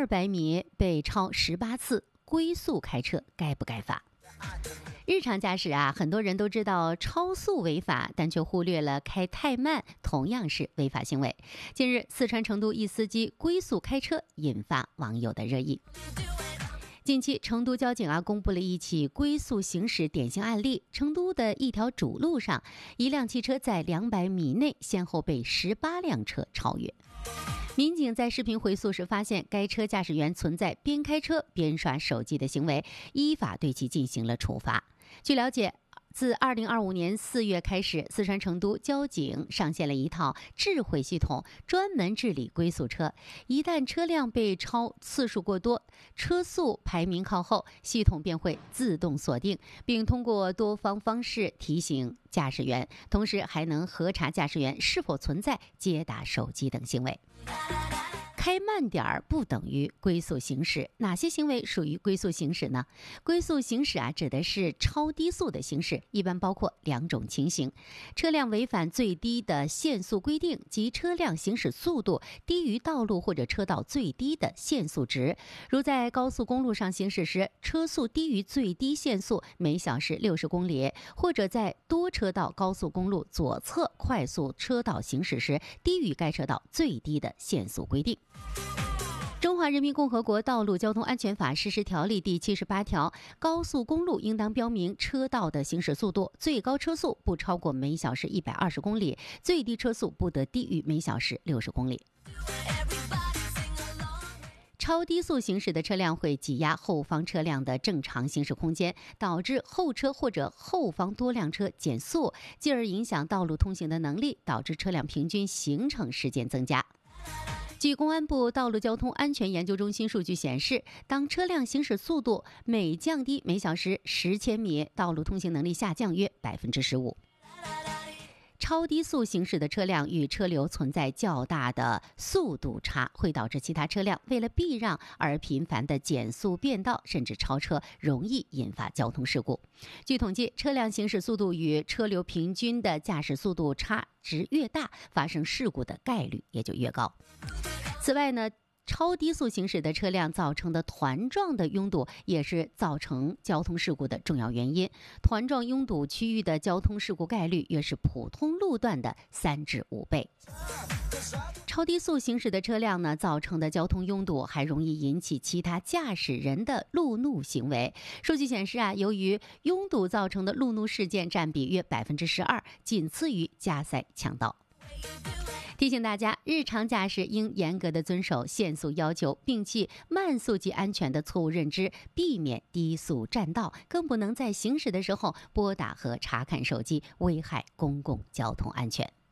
200米被超18次，龟速开车该不该罚？日常驾驶很多人都知道超速违法，但却忽略了开太慢同样是违法行为。近日，四川成都一司机龟速开车引发网友的热议。近期，成都交警公布了一起龟速行驶典型案例。成都的一条主路上，一辆汽车在200米内先后被18辆车超越。民警在视频回溯时发现，该车驾驶员存在边开车边刷手机的行为，依法对其进行了处罚。据了解，自2025年4月开始，四川成都交警上线了一套智慧系统，专门治理龟速车。一旦车辆被超次数过多，车速排名靠后，系统便会自动锁定，并通过多方式提醒驾驶员，同时还能核查驾驶员是否存在接打手机等行为。开慢点儿不等于龟速行驶，哪些行为属于龟速行驶呢？龟速行驶指的是超低速的行驶，一般包括2种情形：车辆违反最低的限速规定，即车辆行驶速度低于道路或者车道最低的限速值。如在高速公路上行驶时，车速低于最低限速每小时60公里，或者在多车道高速公路左侧快速车道行驶时，低于该车道最低的限速规定。中华人民共和国道路交通安全法实施条例第78条，高速公路应当标明车道的行驶速度，最高车速不超过每小时120公里，最低车速不得低于每小时60公里。超低速行驶的车辆会挤压后方车辆的正常行驶空间，导致后车或者后方多辆车减速，进而影响道路通行的能力，导致车辆平均行程时间增加。据公安部道路交通安全研究中心数据显示，当车辆行驶速度每降低每小时10千米，道路通行能力下降约15%。超低速行驶的车辆与车流存在较大的速度差，会导致其他车辆为了避让而频繁的减速变道，甚至超车，容易引发交通事故。据统计，车辆行驶速度与车流平均的驾驶速度差值越大，发生事故的概率也就越高。此外呢，超低速行驶的车辆造成的团撞的拥堵也是造成交通事故的重要原因。团撞拥堵区域的交通事故概率约是普通路段的3至5倍。超低速行驶的车辆呢，造成的交通拥堵还容易引起其他驾驶人的路怒行为。数据显示由于拥堵造成的路怒事件占比约12%，仅次于加塞抢道。提醒大家，日常驾驶应严格的遵守限速要求，摒弃慢速及安全的错误认知，避免低速占道，更不能在行驶的时候拨打和查看手机，危害公共交通安全。